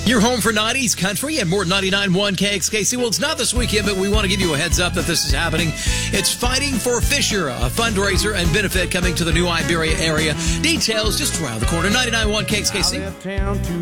You're home for 90s country and more 99.1 KXKC. Well, it's not this weekend, but we want to give you a heads up that this is happening. It's Fighting for Fisher, a fundraiser and benefit coming to the New Iberia area. Details just around the corner. 99.1 KXKC.